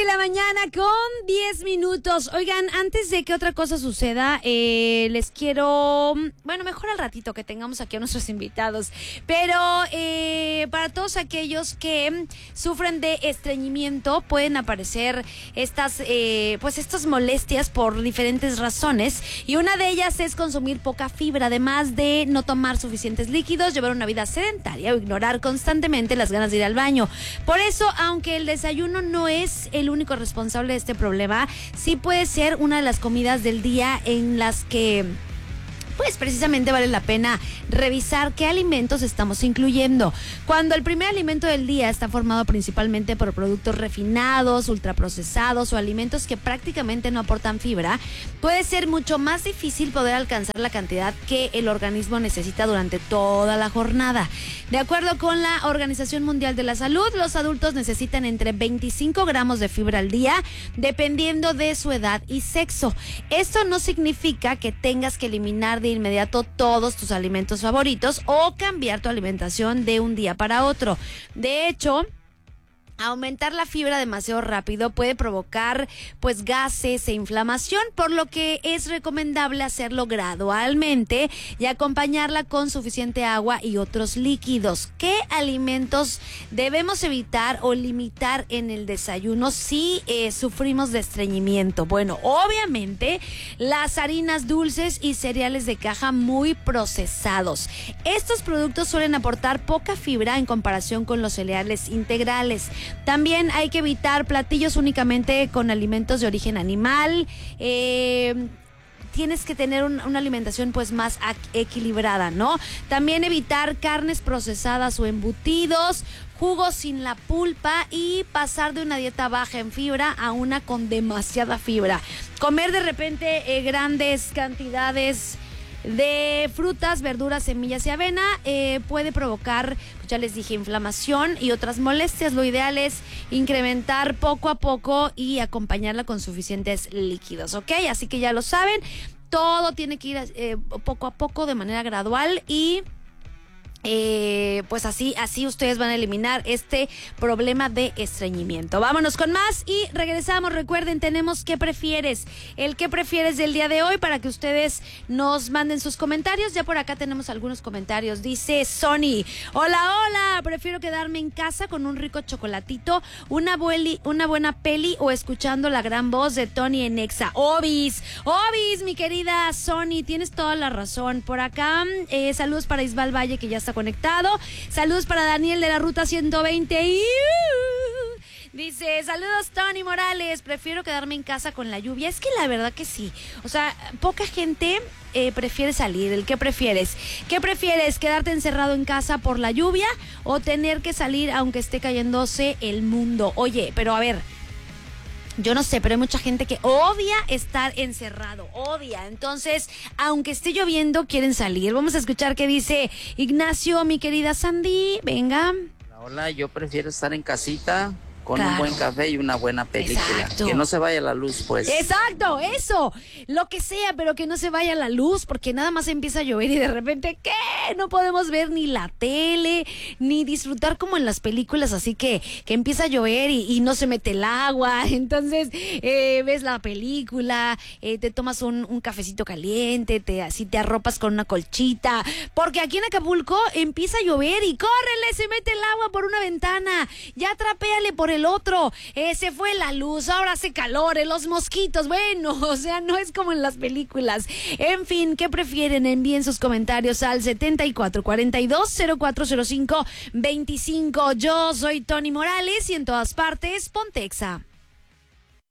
La mañana con 10 minutos. Oigan, antes de que otra cosa suceda, les quiero, mejor al ratito que tengamos aquí a nuestros invitados, pero para todos aquellos que sufren de estreñimiento pueden aparecer estas molestias por diferentes razones, y una de ellas es consumir poca fibra, además de no tomar suficientes líquidos, llevar una vida sedentaria o ignorar constantemente las ganas de ir al baño. Por eso, aunque el desayuno no es el único responsable de este problema, sí puede ser una de las comidas del día en las que pues precisamente vale la pena revisar qué alimentos estamos incluyendo. Cuando el primer alimento del día está formado principalmente por productos refinados, ultraprocesados o alimentos que prácticamente no aportan fibra, puede ser mucho más difícil poder alcanzar la cantidad que el organismo necesita durante toda la jornada. De acuerdo con la Organización Mundial de la Salud, los adultos necesitan entre 25 gramos de fibra al día, dependiendo de su edad y sexo. Esto no significa que tengas que eliminar de inmediato todos tus alimentos favoritos o cambiar tu alimentación de un día para otro. De hecho, aumentar la fibra demasiado rápido puede provocar pues gases e inflamación, por lo que es recomendable hacerlo gradualmente y acompañarla con suficiente agua y otros líquidos. ¿Qué alimentos debemos evitar o limitar en el desayuno si sufrimos de estreñimiento? Bueno, obviamente las harinas dulces y cereales de caja muy procesados. Estos productos suelen aportar poca fibra en comparación con los cereales integrales. También hay que evitar platillos únicamente con alimentos de origen animal. Tienes que tener una alimentación pues más equilibrada, ¿no? También evitar carnes procesadas o embutidos, jugos sin la pulpa, y pasar de una dieta baja en fibra a una con demasiada fibra. Comer de repente grandes cantidades de frutas, verduras, semillas y avena puede provocar, pues ya les dije, inflamación y otras molestias. Lo ideal es incrementar poco a poco y acompañarla con suficientes líquidos, ¿ok? Así que ya lo saben, todo tiene que ir poco a poco, de manera gradual, y pues así ustedes van a eliminar este problema de estreñimiento. Vámonos con más y regresamos. Recuerden, tenemos ¿qué prefieres? El ¿qué prefieres del día de hoy? Para que ustedes nos manden sus comentarios. Ya por acá tenemos algunos comentarios. Dice Sony: hola, prefiero quedarme en casa con un rico chocolatito, una buena peli o escuchando la gran voz de Tony en Exa. Obis, mi querida Sony, tienes toda la razón. Por acá, saludos para Isbal Valle, que ya está conectado. Saludos para Daniel de la Ruta 120. Dice: saludos Tony Morales, prefiero quedarme en casa con la lluvia. Es que la verdad que sí, o sea, poca gente prefiere salir. ¿El qué prefieres? ¿Qué prefieres? ¿Quedarte encerrado en casa por la lluvia o tener que salir aunque esté cayéndose el mundo? Oye, pero a ver, yo no sé, pero hay mucha gente que odia estar encerrado, odia. Entonces, aunque esté lloviendo, quieren salir. Vamos a escuchar qué dice Ignacio, mi querida Sandy. Venga. Hola, yo prefiero estar en casita con Claro. un buen café y una buena película. Exacto. Que no se vaya la luz, pues. Exacto, eso, lo que sea, pero que no se vaya la luz, porque nada más empieza a llover y de repente, ¿qué? No podemos ver ni la tele, ni disfrutar como en las películas, así que empieza a llover y no se mete el agua. Entonces ves la película, te tomas un cafecito caliente, así te arropas con una colchita, porque aquí en Acapulco empieza a llover y córrele, se mete el agua por una ventana, ya trapéale por el otro, se fue la luz, ahora hace calor, los mosquitos, bueno, o sea, no es como en las películas. En fin, ¿qué prefieren? Envíen sus comentarios al 7442-040525. Yo soy Tony Morales y en todas partes, Ponte Exa.